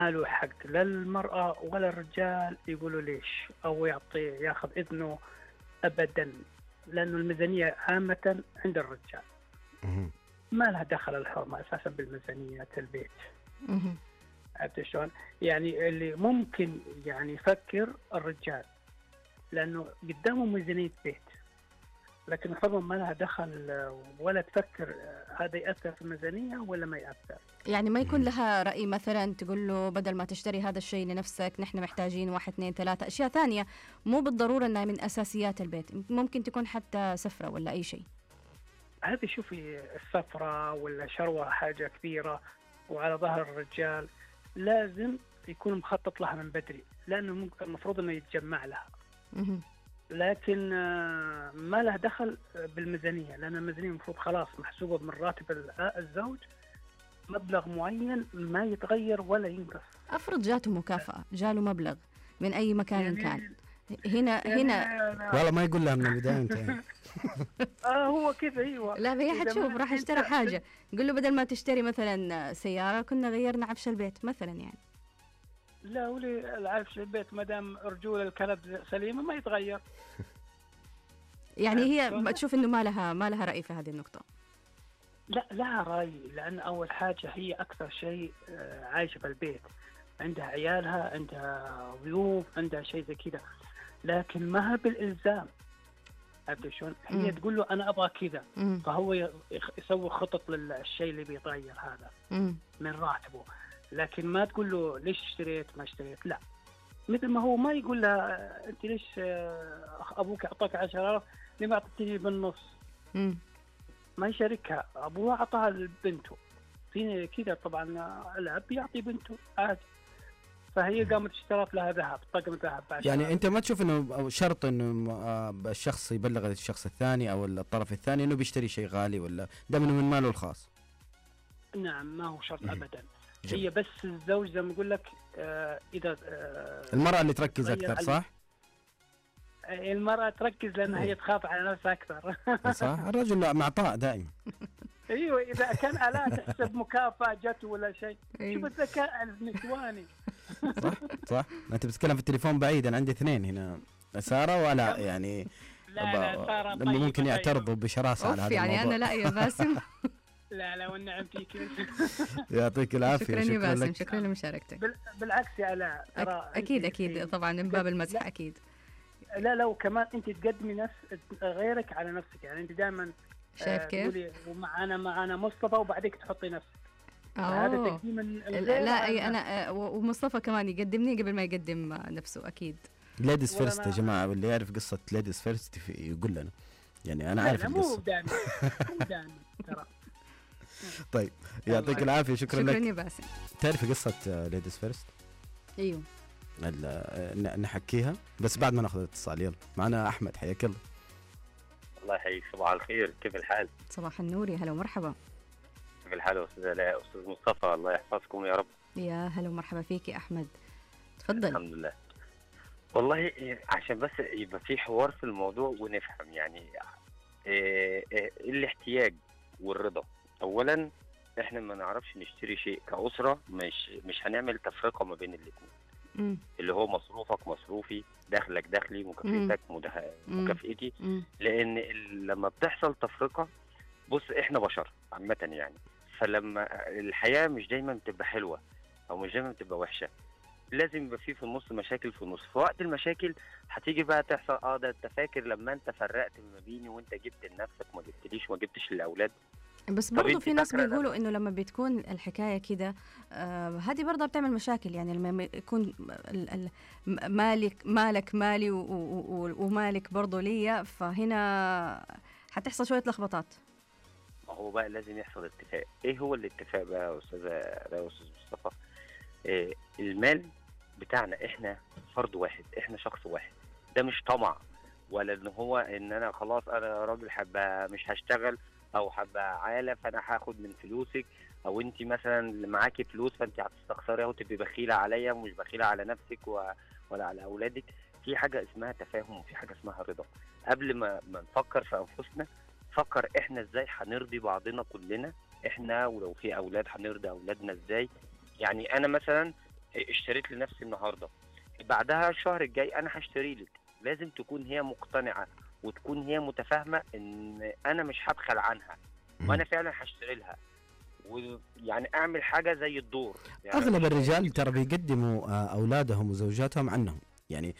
له حق لا المرأة ولا الرجال يقولوا ليش أو ياخذ إذنه أبدا، لأنه الميزانية عامة عند الرجال، مهم. ما لها دخل الحرمة أساسا بالميزانية البيت. مهم. عرفت شلون؟ يعني اللي ممكن يعني يفكر الرجال لأنه قدامه ميزانية بيت، لكن الحرمة ما لها دخل ولا تفكر هذا يأثر في الميزانية ولا ما يأثر. يعني ما يكون لها رأي مثلا تقول له بدل ما تشتري هذا الشيء لنفسك نحن محتاجين 1 2 3 أشياء ثانية مو بالضرورة أنها من أساسيات البيت، ممكن تكون حتى سفرة ولا أي شيء. هذه شوفي السفرة ولا شروة حاجة كبيرة وعلى ظهر الرجال لازم يكون مخطط لها من بدري، لأنه المفروض أنه يتجمع لها. مهم. لكن ما له دخل بالميزانية، لأن الميزانية المفروض خلاص محسوبة من راتب الزوج، مبلغ معين ما يتغير ولا ينقص. أفرض جاته مكافأة، جاله مبلغ من أي مكان يعني كان، هنا والله ما يقول لها من البداية أنت يعني. هو كذا أيوة. لا هي حتشوف راح اشترى حاجة، قل له بدل ما تشتري مثلا سيارة كنا غيرنا عفش البيت مثلا يعني. لا ولي العفش البيت ما دام رجول الكلب سليمة ما يتغير. يعني هي تشوف إنه ما لها رأي في هذه النقطة. لا لا رأي، لأن أول حاجة هي أكثر شيء عايشة في البيت، عندها عيالها، عندها ضيوف، عندها شيء زي كذا، لكن ما هي بالإلزام. عرفت شلون؟ هي تقول له أنا أبغى كذا، فهو يسوي خطط للشيء اللي بيتغير هذا من راتبه، لكن ما تقول له ليش اشتريت ما اشتريت. لا، مثل ما هو ما يقول لها أنت ليش أبوك أعطاك 10,000 لما أعطيتني بالنص. ما يشاركها، أبوه أعطاها لبنته في كذا. طبعا الأب يعطي بنته عادي، فهي قامت اشترت لها ذهب، طقم ذهب. يعني أنت ما تشوف إنه شرط إنه الشخص يبلغ الشخص الثاني أو الطرف الثاني إنه بيشتري شيء غالي ولا ده من ماله الخاص؟ نعم ما هو شرط أبدا. هي بس الزوج زي ما أقول لك إذا المرأة اللي تركز أكثر صح؟ المرأة تركز لأنها هي تخاف على نفسها أكثر. صح، الرجل لا معطاء دائما. أيوة، إذا كان ألا تحسب مكافأة جت ولا شيء. شوف الذكاء النسواني. صح. أنت بتتكلم في التليفون بعيدا، عندي 2 هنا، سارة ولا يعني لا سارة لما ممكن يعترضوا بشراسة على هذا يعني الموضوع. أنا لا يا باسم. لا والنعم فيك. يعطيك العافية. شكرا يا باسم، شكرا لمشاركتك. بالعكس يا آلاء، أكيد طبعا من باب المزح أكيد. لا وكمان أنت تقدمي نفس غيرك على نفسك، يعني أنت دائما شايف كيف؟ ومعنا مصطفى وبعدك تحطي نفسك. هذا تقديم لا أي أنا ومصطفى كمان يقدمني قبل ما يقدم نفسه أكيد. ليديز فيرست يا جماعة، واللي يعرف قصة ليديز فيرست يقول لنا، يعني أنا عارف القصة. مو دائما ترى. طيب يعطيك العافية، شكرا لك. شكرا يا باسم. تعرفي قصة ليديز فيرست؟ أيوه نحكيها بس بعد ما ناخذ الاتصال. يلا معنا أحمد، حياك الله. الله يحييك، صباح الخير، كيف الحال؟ صباح النور، يا هلا ومرحبا. كيف الحال أستاذ آلاء، أستاذ مصطفى، الله يحفظكم يا رب. يا هلا ومرحبا فيك يا أحمد، تفضل. الحمد لله. والله عشان بس يبقى في حوار في الموضوع ونفهم يعني الاحتياج والرضا. أولا احنا ما نعرفش نشتري شيء كأسرة، مش هنعمل تفرقة ما بين الاثنين، اللي هو مصروفك مصروفي، دخلك دخلي، مكافئتك مكافئتي. لأن لما بتحصل تفرقة، بص احنا بشر عامة يعني، فلما الحياة مش دايما بتبقى حلوة أو مش دايما بتبقى وحشة، لازم يبقى في النص مشاكل. في النص في وقت المشاكل هتيجي بقى تحصل ده انت فاكر لما انت فرقت ما بيني وانت جبت لنفسك ما جبتليش وما جبتش للأولاد. بس برضو في ناس بيقولوا انه لما بتكون الحكايه كده هذه برضه بتعمل مشاكل، يعني لما يكون مالك مالي ومالك برضه ليا، فهنا هتحصل شويه لخبطات. هو بقى لازم يحصل اتفاق. ايه هو الاتفاق بقى يا استاذ مصطفى؟ المال بتاعنا احنا فرد واحد، احنا شخص واحد، ده مش طمع ولا ان هو ان انا خلاص انا راجل حابه مش هشتغل او حابه عاله فانا هاخد من فلوسك، او انت مثلا معاكي فلوس فانت هتستخسريها وتبقي بخيله عليا ومش بخيله على نفسك ولا على اولادك. في حاجه اسمها تفاهم وفي حاجه اسمها رضا. قبل ما نفكر في انفسنا، فكر احنا ازاي هنرضي بعضنا كلنا، احنا ولو في اولاد هنرضي اولادنا ازاي. يعني انا مثلا اشتريت لنفسي النهارده، بعدها الشهر الجاي انا هشتري لك. لازم تكون هي مقتنعه وتكون هي متفاهمه ان انا مش هبخل عنها وانا فعلا هشتري لها، ويعني اعمل حاجه زي الدور. يعني اغلب الرجال ترى بيقدموا اولادهم وزوجاتهم عنهم، يعني